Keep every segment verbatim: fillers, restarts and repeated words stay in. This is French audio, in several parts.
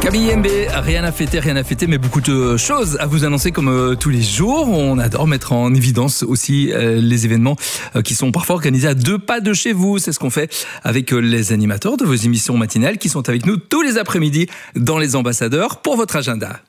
Camille M B, rien à fêter, rien à fêter, mais beaucoup de choses à vous annoncer comme euh, tous les jours. On adore mettre en évidence aussi euh, les événements euh, qui sont parfois organisés à deux pas de chez vous. C'est ce qu'on fait avec euh, les animateurs de vos émissions matinales qui sont avec nous tous les après-midi dans Les Ambassadeurs pour votre agenda.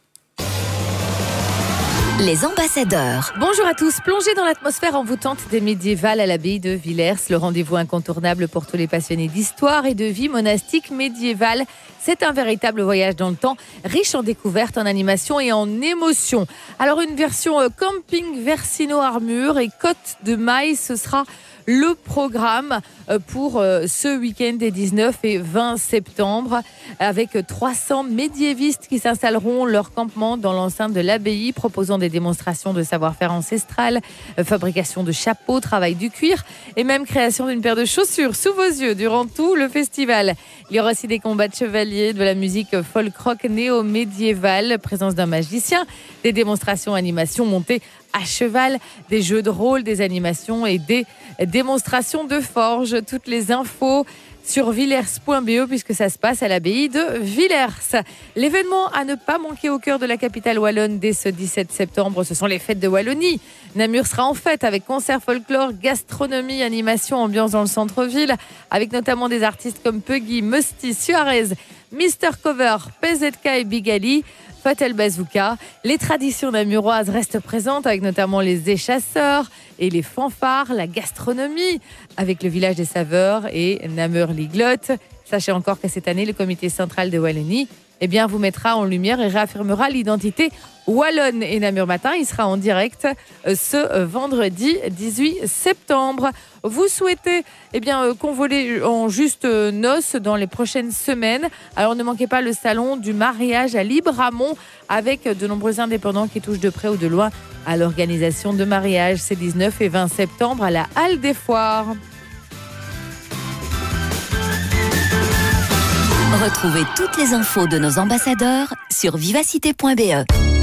Les Ambassadeurs. Bonjour à tous. Plongez dans l'atmosphère envoûtante des médiévales à l'abbaye de Villers, le rendez-vous incontournable pour tous les passionnés d'histoire et de vie monastique médiévale. C'est un véritable voyage dans le temps, riche en découvertes, en animation et en émotions. Alors une version euh, camping Versino Armure et Côte de Maille, ce sera le programme pour ce week-end des dix-neuf et vingt septembre, avec trois cents médiévistes qui s'installeront leur campement dans l'enceinte de l'abbaye, proposant des démonstrations de savoir-faire ancestral, fabrication de chapeaux, travail du cuir et même création d'une paire de chaussures sous vos yeux durant tout le festival. Il y aura aussi des combats de chevaliers, de la musique folk-rock néo-médiévale, présence d'un magicien, des démonstrations animations montées à cheval, des jeux de rôle, des animations et des démonstrations de forge. Toutes les infos sur villers point b e puisque ça se passe à l'abbaye de Villers. L'événement à ne pas manquer au cœur de la capitale wallonne dès ce dix-sept septembre, ce sont les fêtes de Wallonie. Namur sera en fête avec concert folklore, gastronomie, animation, ambiance dans le centre-ville, avec notamment des artistes comme Puggy, Musty, Suarez, Mister Cover, P Z K et Big Ali. Fatel Bazooka. Les traditions namuroises restent présentes avec notamment les échasseurs et les fanfares, la gastronomie avec le village des saveurs et Namur-Liglotte. Sachez encore que cette année, le comité central de Wallonie eh bien, vous mettra en lumière et réaffirmera l'identité wallonne. Et Namur Matin, il sera en direct ce vendredi dix-huit septembre. Vous souhaitez eh bien, convoler en juste noces dans les prochaines semaines. Alors ne manquez pas le salon du mariage à Libramont avec de nombreux indépendants qui touchent de près ou de loin à l'organisation de mariage. C'est dix-neuf et vingt septembre à la Halle des Foires. Retrouvez toutes les infos de nos ambassadeurs sur vivacité point b e.